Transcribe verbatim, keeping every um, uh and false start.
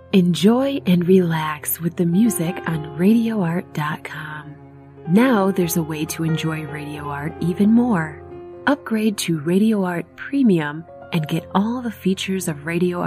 Enjoy and relax with the music on radio art dot com. Now there's a way to enjoy Radio Art even more. Upgrade to Radio Art Premium and get all the features of Radio